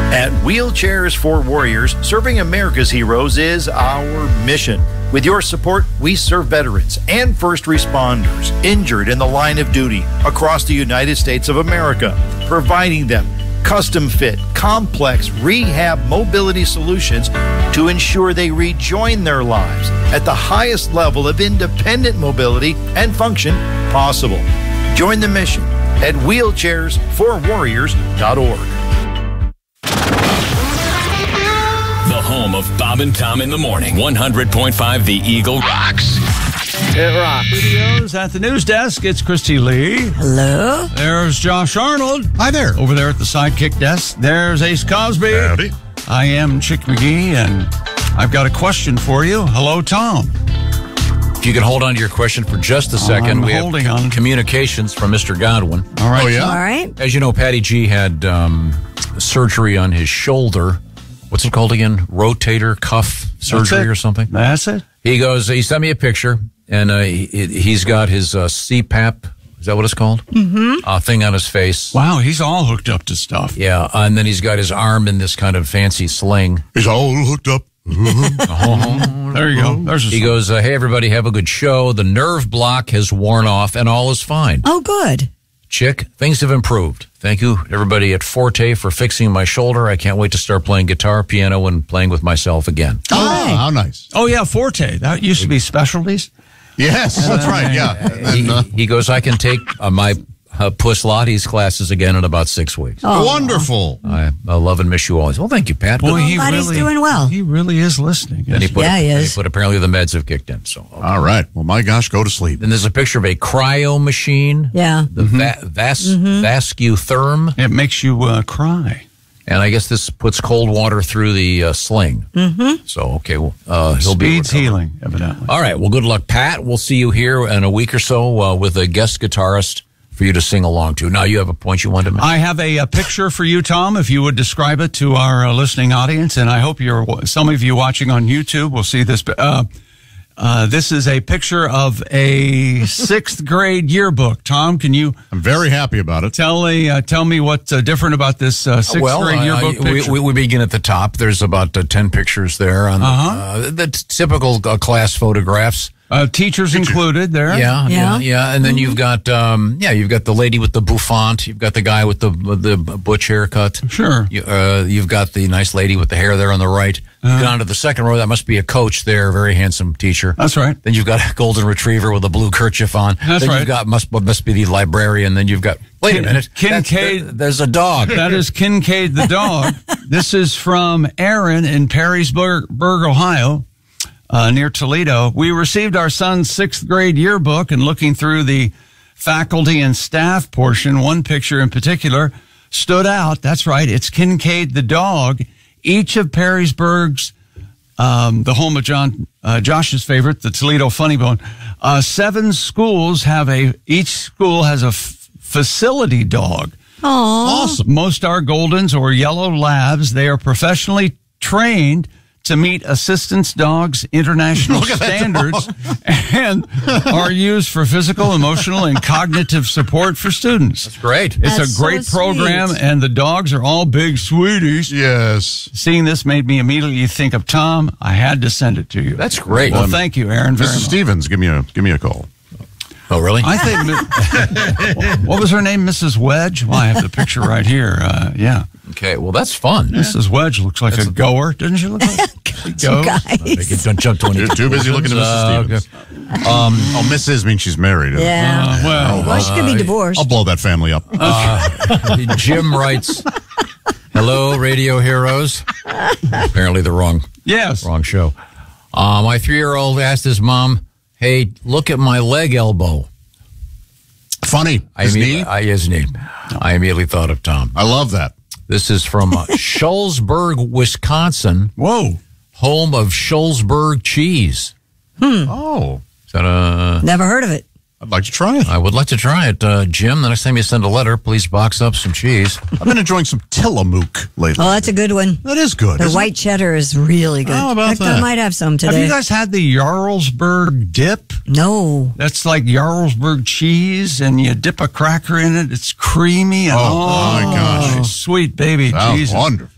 At Wheelchairs for Warriors, serving America's heroes is our mission. With your support, we serve veterans and first responders injured in the line of duty across the United States of America, providing them custom-fit, complex rehab mobility solutions to ensure they rejoin their lives at the highest level of independent mobility and function possible. Join the mission at wheelchairsforwarriors.org. The home of Bob and Tom in the morning. 100.5 The Eagle rocks. It rocks. Studios at the news desk, it's Christy Lee. Hello. There's Josh Arnold. Hi there. Over there at the sidekick desk, there's Ace Cosby. Howdy. I am Chick McGee, and I've got a question for you. Hello, Tom. If you could hold on to your question for just a second, we have communications from Mr. Godwin. All right. Oh, yeah? All right. As you know, Patty G had surgery on his shoulder. What's it called again? Rotator cuff surgery or something? That's it. He sent me a picture, and he's got his CPAP, is that what it's called? Mm-hmm. Thing on his face. Wow, he's all hooked up to stuff. Yeah, and then he's got his arm in this kind of fancy sling. He's all hooked up. There you go. There's He goes, hey, everybody, have a good show. The nerve block has worn off, and all is fine. Oh, good. Chick, things have improved. Thank you, everybody at Forte, for fixing my shoulder. I can't wait to start playing guitar, piano, and playing with myself again. Oh, how nice. Oh, yeah, Forte. That used to be Specialties. Yes, that's right, yeah. And, He goes, I can take my Puss Lottie's classes again in about 6 weeks. Oh. wonderful. I love and miss you always. Well, thank you, Pat. Boy, he glad he's really, doing well. He really is listening. And he put, Yeah, he and is. he put apparently the meds have kicked in. So okay. All right. Well, my gosh, go to sleep. Then there's a picture of a cryo machine. Yeah. The Vascutherm. It makes you cry. And I guess this puts cold water through the sling. Mm-hmm. So, okay, well, he'll be Speed's healing, evidently. All right, well, good luck, Pat. We'll see you here in a week or so with a guest guitarist for you to sing along to. Now, you have a point you wanted to make? I have a picture for you, Tom, if you would describe it to our listening audience, and I hope some of you watching on YouTube will see this. This is a picture of a 6th grade yearbook. Tom, can you? I'm very happy about it. Tell me what's different about this 6th grade yearbook picture. We begin at the top. There's about 10 pictures there on the typical class photographs. Teachers included there. Yeah. And then you've got the lady with the bouffant. You've got the guy with the butch haircut. Sure. You've got the nice lady with the hair there on the right. You get on to the second row. That must be a coach there, very handsome teacher. That's right. Then you've got a golden retriever with a blue kerchief on. That's then right. You've got must be the librarian. Then you've got wait a minute, Kincaid. There's a dog. That is Kincaid the dog. This is from Aaron in Perrysburg, Ohio. Near Toledo. We received our son's 6th grade yearbook, and looking through the faculty and staff portion, one picture in particular stood out. That's right. It's Kincaid the dog. Each of Perrysburg's, the home of Josh's favorite, the Toledo Funny Bone, 7 schools each school has a facility dog. Aww. Awesome. Most are Goldens or Yellow Labs. They are professionally trained to meet assistance dogs' international standards and are used for physical, emotional, and cognitive support for students. That's great. It's That's a great so program, sweet. and the dogs are all big sweeties. Yes. Seeing this made me immediately think of Tom. I had to send it to you. That's great. Well, thank you, Aaron, very Mrs. much. Stevens, give me a call. Oh, really? I think, what was her name, Mrs. Wedge? Well, I have the picture right here. Yeah. Okay, well, that's fun. Mrs. Wedge looks like a goer, doesn't she look like? She goes. Guys. Don't jump to any You're too busy looking at Mrs. Stevens. Mrs. means she's married. Yeah. Well, She could be divorced. I'll blow that family up. Jim writes, hello, radio heroes. Apparently the wrong show. My 3-year-old asked his mom, hey, look at my leg elbow. Funny. His knee? His knee. I immediately thought of Tom. I love that. This is from Shullsburg, Wisconsin. Whoa. Home of Shullsburg cheese. Oh. Is that Never heard of it. I'd like to try it. I would like to try it. Jim, the next time you send a letter, please box up some cheese. I've been enjoying some Tillamook lately. Oh, that's a good one. That is good. The white cheddar is really good. How about In fact, that? I might have some today. Have you guys had the Jarlsberg dip? No. That's like Jarlsberg cheese, and you dip a cracker in it. It's creamy. And, Oh, my gosh. Sweet baby Sounds Jesus. wonderful.